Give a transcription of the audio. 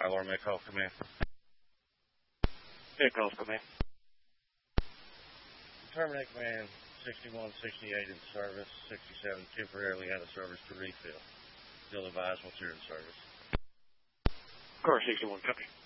High-Lower Mid-Call Command. Mid-Call Command. Terminate Command 6168 in service, 67 temporarily out of service to refill. Still advised once you're in service. Car 61, copy.